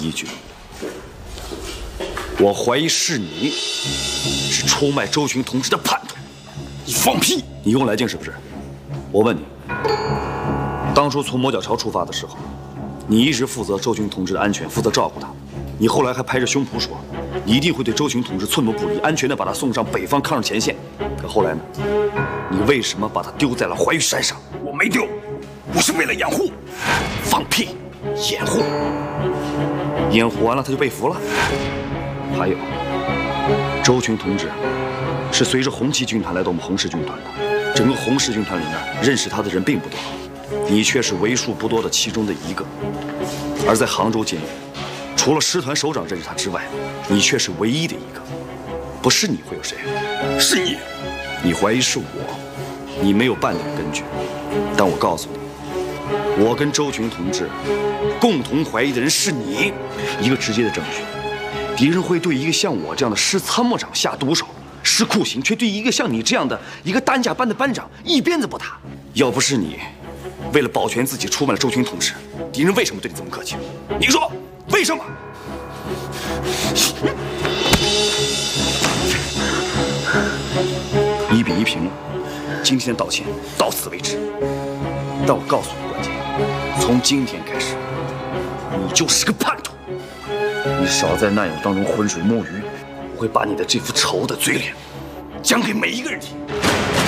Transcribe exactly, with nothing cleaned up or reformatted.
依据。我怀疑是你，是出卖周群同志的叛徒。 你放屁！ 你用来劲是不是？我问你，当初从魔角巢出发的时候，你一直负责周群同志的安全，负责照顾他。你后来还拍着胸脯说，你一定会对周群同志寸步不离，安全地把他送上北方抗日前线。可后来呢？你为什么把他丢在了怀玉山上？ 我没丢，我是为了掩护。 放屁！掩护？掩护完了他就被俘了？还有，周群同志是随着红旗军团来到我们红十军团的，整个红十军团里面认识他的人并不多，你却是为数不多的其中的一个。而在杭州监狱，除了师团首长认识他之外，你却是唯一的一个。不是你会有谁？ 是你。 你怀疑是我，你没有半点根据。但我告诉你，我跟周群同志共同怀疑的人是你。一个直接的证据，敌人会对一个像我这样的师参谋长下毒手、施酷刑，却对一个像你这样的一个担架班的班长一鞭子不打。要不是你为了保全自己出卖了周群同志，敌人为什么对你这么客气？你说为什么？一比一平了，今天的道歉到此为止。但我告诉你关键，从今天开始，你就是个叛徒。你少在难友当中浑水摸鱼，我会把你的这副丑的嘴脸讲给每一个人听。